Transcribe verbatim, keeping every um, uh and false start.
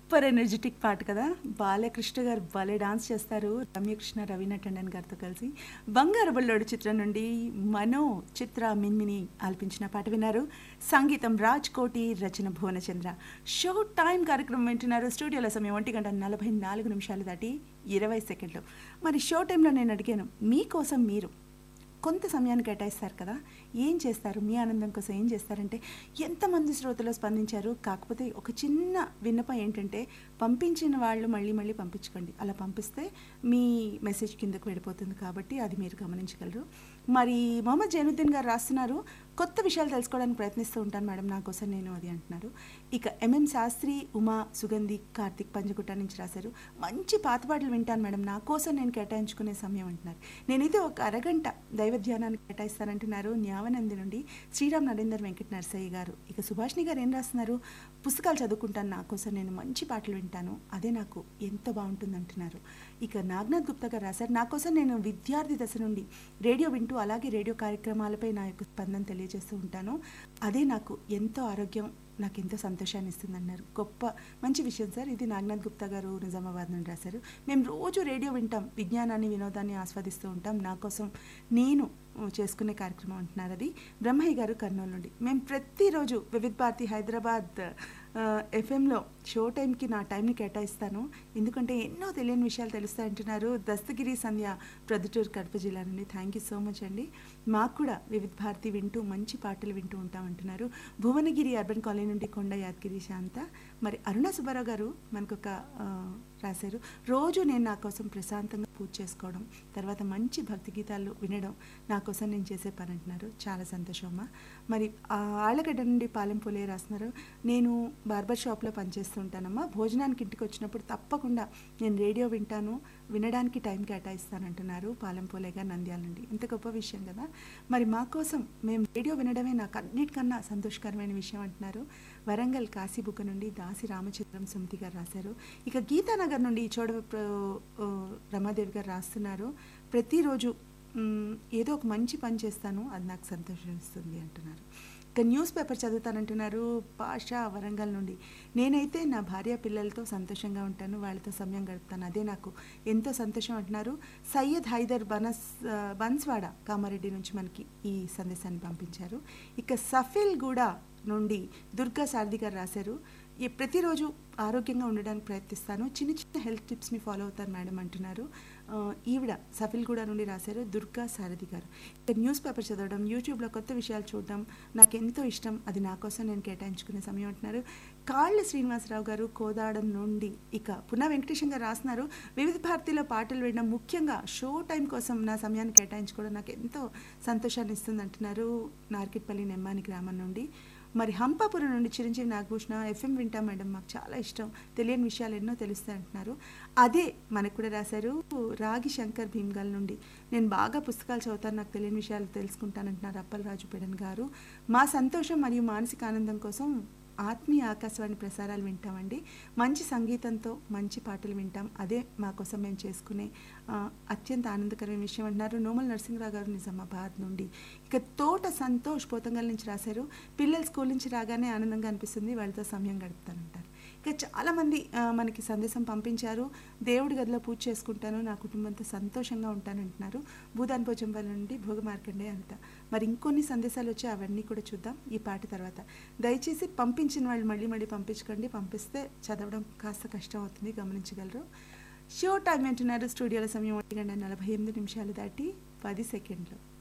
Super energetic పాట కదా. బాలకృష్ణ గారు భలే డాన్స్ చేస్తారు రమ్యకృష్ణ, రవీనా టండన్ గారితో కలిసి. బంగారు బల్లోడు చిత్రం నుండి మనో, చిత్ర, మిన్మిని ఆలపించిన పాట విన్నారు. సంగీతం రాజ్ కోటి, రచన భువనచంద్ర. షో టైం కార్యక్రమం వింటున్నారు. స్టూడియోలో సమయం ఒంటి గంట నలభై నాలుగు నిమిషాలు దాటి ఇరవై సెకండ్లు. మరి షో టైంలో నేను అడిగాను, మీకోసం మీరు కొంత సమయాన్ని కేటాయిస్తారు కదా, ఏం చేస్తారు? మీ ఆనందం కోసం ఏం చేస్తారంటే ఎంతమంది శ్రోతలు స్పందించారు. కాకపోతే ఒక చిన్న విన్నపం ఏంటంటే, పంపించిన వాళ్ళు మళ్ళీ మళ్ళీ పంపించుకోండి. అలా పంపిస్తే మీ మెసేజ్ కిందకు వెళ్ళిపోతుంది, కాబట్టి అది మీరు గమనించగలరు. మరి మొహమ్మద్ జైనుద్దీన్ గారు రాస్తున్నారు, కొత్త విషయాలు తెలుసుకోవడానికి ప్రయత్నిస్తూ ఉంటాను మేడం, నా కోసం నేను అది అంటున్నారు. ఇక ఎంఎం శాస్త్రి, ఉమా, సుగంధి, కార్తిక్ పంజగుట్ట నుంచి రాశారు, మంచి పాత పాటలు వింటాను మేడం, నా కోసం నేను కేటాయించుకునే సమయం అంటున్నారు. నేనైతే ఒక అరగంట దైవ ధ్యానానికి కేటాయిస్తానంటున్నారు. న్యావనంది నుండి శ్రీరామ్ నరేందర్ వెంకట నరసయ్య గారు. ఇక సుభాష్ని గారు ఏం రాస్తున్నారు, పుస్తకాలు చదువుకుంటాను, నా కోసం నేను మంచి పాటలు వింటాను, అదే నాకు ఎంతో బాగుంటుంది అంటున్నారు. ఇక నాగనాథ్ గుప్తా గారు రాశారు, నా కోసం నేను విద్యార్థి దశ నుండి రేడియో వింటూ అలాగే రేడియో కార్యక్రమాలపై నా యొక్క స్పందన తెలియజేస్తూ ఉంటాను, అదే నాకు ఎంతో ఆరోగ్యం, నాకు ఎంతో సంతోషాన్ని ఇస్తుంది అన్నారు. గొప్ప మంచి విషయం సార్. ఇది నాగనాథ్ గుప్తా గారు నిజామాబాద్ నుండి రాశారు. మేము రోజు రేడియో వింటాం, విజ్ఞానాన్ని వినోదాన్ని ఆస్వాదిస్తూ ఉంటాం, నా కోసం నేను చేసుకునే కార్యక్రమం అంటున్నారు. అది బ్రహ్మయ్య గారు కర్నూలు నుండి. మేము ప్రతిరోజు వివిధ్ భారతి హైదరాబాద్ ఎఫ్ఎంలో షో టైంకి నా టైంని కేటాయిస్తాను, ఎందుకంటే ఎన్నో తెలియని విషయాలు తెలుస్తాయి అంటున్నారు. దస్తగిరి సంధ్య, ప్రొద్దుటూరు, కడప జిల్లా నుండి. థ్యాంక్ యూ సో మచ్ అండి. మాకు కూడా వివిధ్ భారతి వింటూ మంచి పాటలు వింటూ ఉంటాం అంటున్నారు. భువనగిరి అర్బన్ కాలనీ నుండి కొండ యాదగిరి శాంత. మరి అరుణ సుబ్బారావు గారు మనకొక రాశారు, రోజు నేను నా కోసం ప్రశాంతంగా పూజ చేసుకోవడం, తర్వాత మంచి భక్తి గీతాలు వినడం నా కోసం నేను చేసే పని అంటున్నారు. చాలా సంతోషం అమ్మా. మరి ఆళ్ళగడ్డ నుండి పాలెం పోలే రాస్తున్నారు, నేను బార్బర్ షాప్లో పనిచేస్తూ ఉంటానమ్మా, భోజనానికి ఇంటికి వచ్చినప్పుడు తప్పకుండా నేను రేడియో వింటాను, వినడానికి టైం కేటాయిస్తానంటున్నారు. పాలెం పోలేగా నంద్యాల నుండి. ఎంత గొప్ప విషయం కదా. మరి మా కోసం మేము రేడియో వినడమే నాకు అన్నిటికన్నా సంతోషకరమైన విషయం అంటున్నారు. వరంగల్ కాశీబుక్క నుండి దాసి రామచంద్రం సుమతి గారు రాశారు. ఇక గీతానగర్ నుండి చోడ రమాదేవి గారు రాస్తున్నారు, ప్రతిరోజు ఏదో ఒక మంచి పని చేస్తాను, అది నాకు సంతోషం ఇస్తుంది అంటున్నారు. ఇక న్యూస్ పేపర్ చదువుతానంటున్నారు. పాషా వరంగల్ నుండి, నేనైతే నా భార్య పిల్లలతో సంతోషంగా ఉంటాను, వాళ్ళతో సమయం గడుపుతాను, అదే నాకు ఎంతో సంతోషం అంటున్నారు. సయ్యద్ హైదర్ బనస్ బన్స్వాడ కామారెడ్డి నుంచి మనకి ఈ సందేశాన్ని పంపించారు. ఇక సఫిల్ గూడా నుండి దుర్గా సారథి గారు రాశారు, ప్రతిరోజు ఆరోగ్యంగా ఉండడానికి ప్రయత్నిస్తాను, చిన్న చిన్న హెల్త్ టిప్స్ని ఫాలో అవుతాను మేడం అంటున్నారు. ఈవిడ సఫిల్గూడ నుండి రాశారు, దుర్గా సారథి గారు. ఇక న్యూస్ పేపర్ చదవడం, యూట్యూబ్లో కొత్త విషయాలు చూడడం నాకు ఎంతో ఇష్టం, అది నా కోసం నేను కేటాయించుకునే సమయం అంటున్నారు. కాళ్ళ శ్రీనివాసరావు గారు కోదాడం నుండి. ఇక పునా వెంకటేశం గారు రాస్తున్నారు, వివిధ భారతిలో పాటలు వినడం, ముఖ్యంగా షో టైం కోసం నా సమయాన్ని కేటాయించుకోవడం నాకు ఎంతో సంతోషాన్ని ఇస్తుంది అంటున్నారు. నార్కిట్పల్లి నెమ్మాని గ్రామం నుండి. మరి హంపాపురం నుండి చిరంజీవి నాగభూషణ, ఎఫ్ఎం వింటాం మేడం, మాకు చాలా ఇష్టం, తెలియని విషయాలు ఎన్నో తెలుస్తాయి అంటున్నారు. అదే మనకు కూడా రాశారు రాగి శంకర్ భీమ్గల్ నుండి, నేను బాగా పుస్తకాలు చదువుతాను, నాకు తెలియని విషయాలు తెలుసుకుంటానంటున్నారు అప్పలరాజు పెడన్ గారు. మా సంతోషం మరియు మానసిక ఆనందం కోసం ఆత్మీయ ఆకాశవాణి ప్రసారాలు వింటామండి, మంచి సంగీతంతో మంచి పాటలు వింటాం, అదే మా కోసం మేము చేసుకునే అత్యంత ఆనందకరమైన విషయం అంటున్నారు. నోమల్ నరసింహరావు గారు నిజామాబాద్ నుండి. ఇక తోట సంతోష్ పోతంగల్ నుంచి రాశారు, పిల్లలు స్కూల్ నుంచి రాగానే ఆనందంగా అనిపిస్తుంది, వాళ్ళతో సమయం గడుపుతానంటారు. ఇక చాలామంది మనకి సందేశం పంపించారు, దేవుడి గదిలో పూజ చేసుకుంటాను, నా కుటుంబంతో సంతోషంగా ఉంటానంటున్నారు. భూదాన్ పోచంపల్లి నుండి భోగ మార్కండే అంత. మరి ఇంకొన్ని సందేశాలు వచ్చి అవన్నీ కూడా చూద్దాం ఈ పాట తర్వాత. దయచేసి పంపించిన వాళ్ళు మళ్ళీ మళ్ళీ పంపించకండి, పంపిస్తే చదవడం కాస్త కష్టం అవుతుంది, గమనించగలరు. షో టైం అంటున్నారు. స్టూడియోల సమయం ఒకటి గంట నలభై ఎనిమిది నిమిషాలు దాటి పది సెకండ్లు.